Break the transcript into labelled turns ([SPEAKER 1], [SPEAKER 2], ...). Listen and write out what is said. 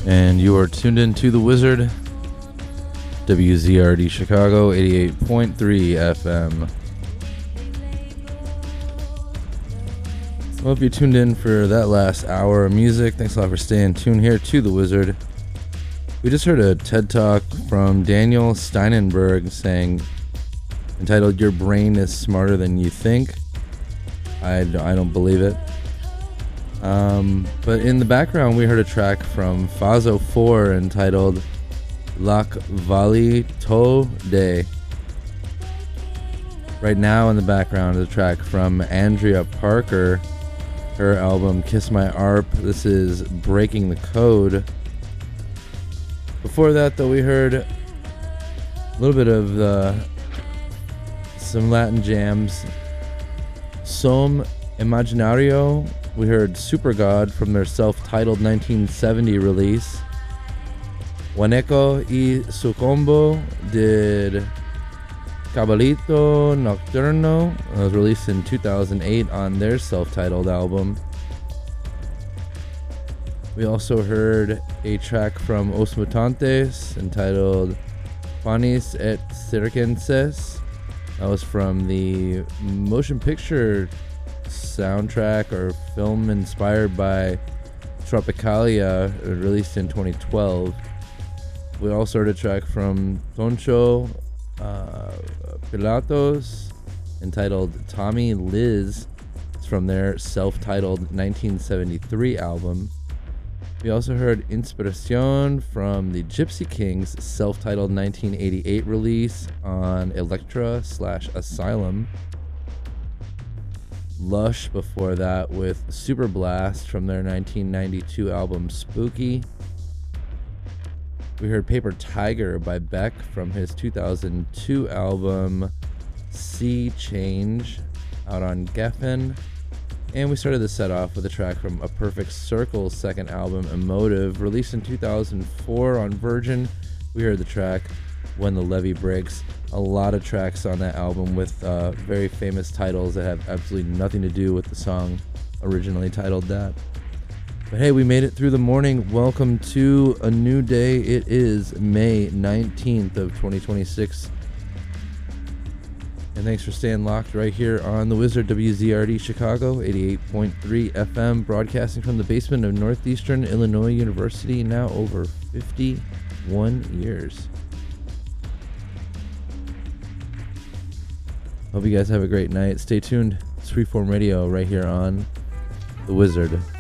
[SPEAKER 1] And you are tuned in to The Wizard, WZRD Chicago, 88.3 FM. Well, if you tuned in for that last hour of music, thanks a lot for staying tuned here to The Wizard. We just heard a TED Talk from Daniel Steinenberg entitled, "Your Brain is Smarter Than You Think." I don't believe it. But in the background, we heard a track from Fazo 4 entitled Lac Valley To Day. Right now in the background is a track from Andrea Parker, her album Kiss My Arp. This is Breaking the Code. Before that, though, we heard a little bit of some Latin jams. Som Imaginario. We heard Supergod from their self-titled 1970 release. Juaneco y Sucombo did Cabalito Nocturno. It was released in 2008 on their self-titled album. We also heard a track from Os Mutantes entitled Panis et Circenses. That was from the motion picture soundtrack or film inspired by Tropicalia, released in 2012. We also heard a track from Toncho Pilatos entitled Tommy Liz. It's from their self-titled 1973 album. We also heard Inspiración from the Gypsy Kings self-titled 1988 release on Elektra/Asylum. Lush before that with Super Blast from their 1992 album Spooky. We heard Paper Tiger by Beck from his 2002 album Sea Change out on Geffen. And we started the set off with a track from A Perfect Circle's second album Emotive, released in 2004 on Virgin. We heard the track When the Levee Breaks. A lot of tracks on that album with very famous titles that have absolutely nothing to do with the song originally titled that. But hey, we made it through the morning. Welcome to a new day. It is May 19th of 2026. And thanks for staying locked right here on The Wizard, WZRD Chicago, 88.3 FM, broadcasting from the basement of Northeastern Illinois University, now over 51 years. Hope you guys have a great night. Stay tuned. It's Freeform Radio right here on The Wizard.